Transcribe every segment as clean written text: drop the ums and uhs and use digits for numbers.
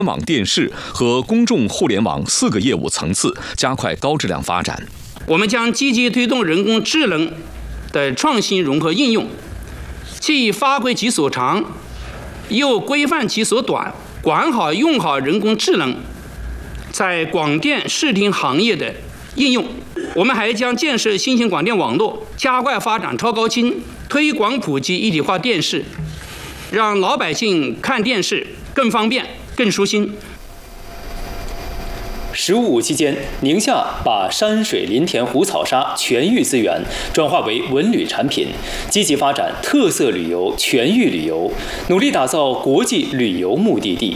网电视和公众互联网4个业务层次，加快高质量发展。 我们将积极推动人工智能的创新融合应用，既发挥其所长，又规范其所短，管好用好人工智能在广电视听行业的应用。我们还将建设新型广电网络，加快发展超高清，推广普及一体化电视，让老百姓看电视更方便、更舒心。 15.5期间，宁夏把山水林田湖草沙全域资源转化为文旅产品，积极发展特色旅游、全域旅游，努力打造国际旅游目的地。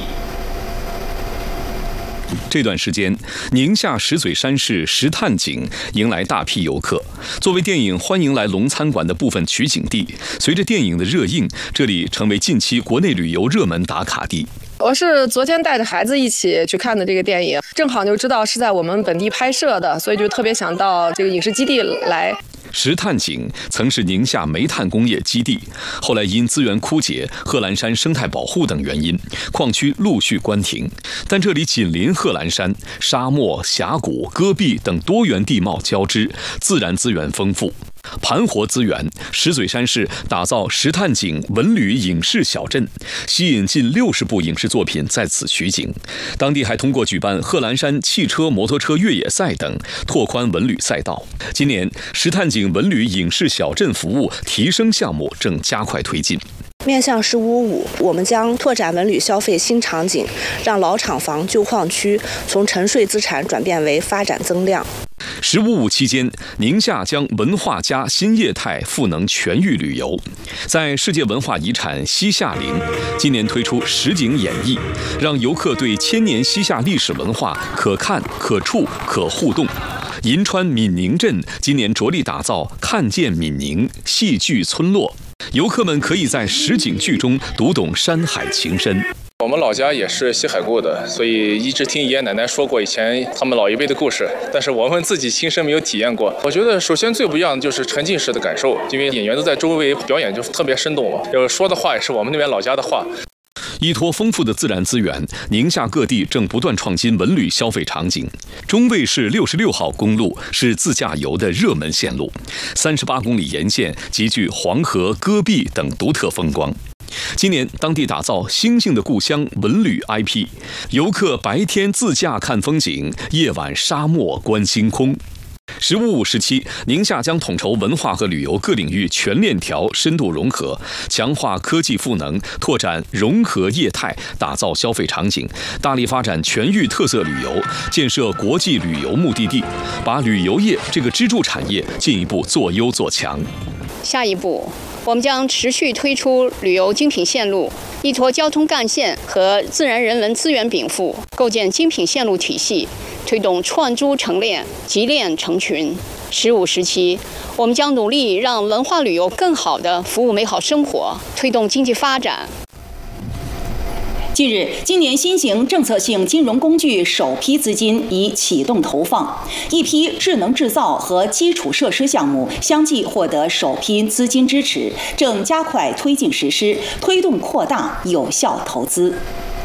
这段时间，宁夏石嘴山市石炭井迎来大批游客。作为电影《欢迎来龙餐馆》的部分取景地，随着电影的热映，这里成为近期国内旅游热门打卡地。 我是昨天带着孩子一起去看的这个电影，正好就知道是在我们本地拍摄的，所以就特别想到这个影视基地来。 石炭井曾是宁夏煤炭工业基地，后来因资源枯竭、贺兰山生态保护等原因，矿区陆续关停。但这里紧邻贺兰山，沙漠、峡谷、戈壁等多元地貌交织，自然资源丰富。盘活资源，石嘴山市打造石炭井文旅影视小镇，吸引近60部影视作品在此取景。当地还通过举办贺兰山汽车、摩托车越野赛等，拓宽文旅赛道。今年，石炭井文旅影视小镇服务提升项目正加快推进。 面向15.5，我们将拓展文旅消费新场景，让老厂房、旧矿区从沉睡资产转变为发展增量。 15.5期间，宁夏将文化加新业态赋能全域旅游。在世界文化遗产西夏陵，今年推出实景演绎，让游客对千年西夏历史文化可看、可触、可互动。银川闽宁镇今年着力打造看见闽宁戏剧村落，游客们可以在实景剧中读懂山海情深。 我们老家也是西海固的，所以一直听爷爷奶奶说过以前他们老一辈的故事，但是我们自己亲身没有体验过。我觉得首先最不一样的就是沉浸式的感受，因为演员都在周围表演，就特别生动嘛。说的话也是我们那边老家的话。 依托丰富的自然资源，宁夏各地正不断创新文旅消费场景。中卫市66号公路是自驾游的热门线路，38公里沿线极具黄河、戈壁等独特风光。今年，当地打造星星的故乡文旅 IP， 游客白天自驾看风景，夜晚沙漠观星空。15.5时期，宁夏将统筹文化和旅游各领域全链条深度融合，强化科技赋能，拓展融合业态，打造消费场景，大力发展全域特色旅游，建设国际旅游目的地，把旅游业这个支柱产业进一步做优做强。 下一步，我们将持续推出旅游精品线路，依托交通干线和自然人文资源禀赋，构建精品线路体系，推动串珠成链、集链成群。15时期，我们将努力让文化旅游更好地服务美好生活，推动经济发展。 近日，今年新型政策性金融工具首批资金已启动投放，一批智能制造和基础设施项目相继获得首批资金支持，正加快推进实施，推动扩大有效投资。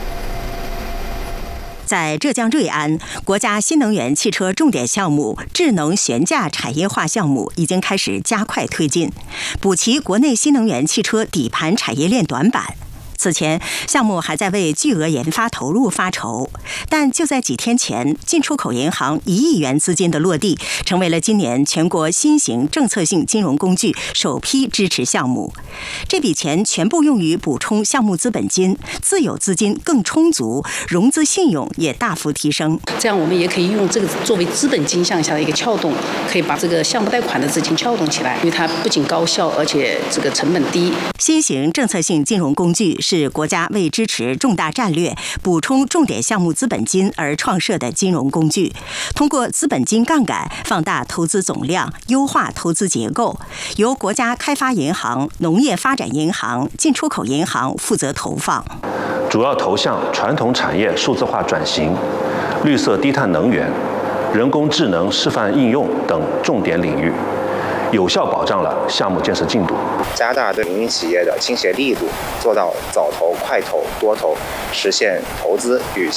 在浙江瑞安，国家新能源汽车重点项目智能悬架产业化项目已经开始加快推进，补齐国内新能源汽车底盘产业链短板。此前，项目还在为巨额研发投入发愁，但就在几天前，进出口银行1亿元资金的落地，成为了今年全国新型政策性金融工具首批支持项目。这笔钱全部用于补充项目资本金，自有资金更充足，融资信用也大幅提升。 这样我们也可以用这个作为资本金向下的一个撬动，可以把这个项目贷款的资金撬动起来，因为它不仅高效，而且这个成本低。 新型政策性金融工具是国家为支持重大战略、补充重点项目资本金而创设的金融工具，通过资本金杠杆放大投资总量，优化投资结构，由国家开发银行、农业发展银行、进出口银行负责投放， 主要投向传统产业数字化转型、绿色低碳能源、人工智能示范应用等重点领域，有效保障了项目建设进度， 加大对民营企业的倾斜力度，做到早投、快投、多投，实现投资与